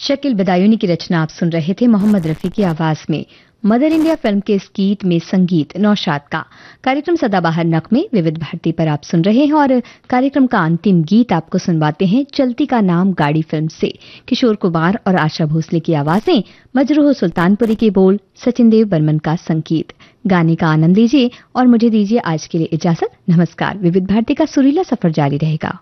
शकील बदायूनी की रचना आप सुन रहे थे मोहम्मद रफी की आवाज में। मदर इंडिया फिल्म के इस गीत में संगीत नौशाद का। कार्यक्रम सदाबहार नगमे विविध भारती पर आप सुन रहे हैं और कार्यक्रम का अंतिम गीत आपको सुनवाते हैं चलती का नाम गाड़ी फिल्म से। किशोर कुमार और आशा भोसले की आवाजें, मजरूह सुल्तानपुरी के बोल, सचिन देव बर्मन का संगीत। गाने का आनंद लीजिए और मुझे दीजिए आज के लिए इजाजत। नमस्कार। विविध भारती का सुरीला सफर जारी रहेगा।